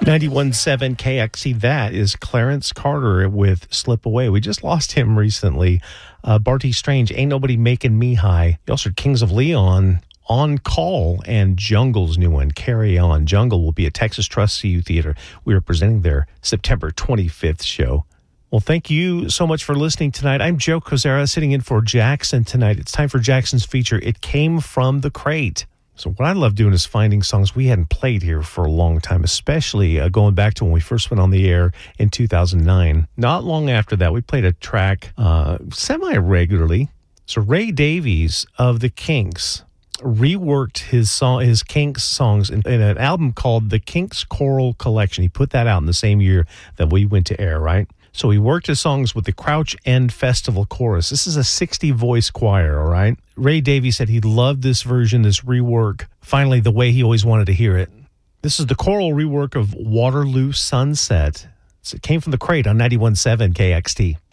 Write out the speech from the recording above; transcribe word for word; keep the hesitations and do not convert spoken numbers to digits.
ninety-one point seven K X C, that is Clarence Carter with Slip Away. We just lost him recently. Uh, Barty Strange, Ain't Nobody Making Me High. You also heard Kings of Leon, On Call, and Jungle's new one, Carry On. Jungle will be at Texas Trust C U Theater. We are presenting their September twenty-fifth show. Well, thank you so much for listening tonight. I'm Joe Kozera, sitting in for Jackson tonight. It's time for Jackson's feature, It Came From the Crate. So what I love doing is finding songs we hadn't played here for a long time, especially uh, going back to when we first went on the air in two thousand nine. Not long after that, we played a track uh, semi-regularly. So Ray Davies of the Kinks reworked his song, his Kinks songs in, in an album called The Kinks Choral Collection. He put that out in the same year that we went to air, right? So he worked his songs with the Crouch End Festival Chorus. This is a sixty-voice choir, all right? Ray Davies said he loved this version, this rework, finally the way he always wanted to hear it. This is the choral rework of Waterloo Sunset. So it came from the crate on ninety-one point seven K X T.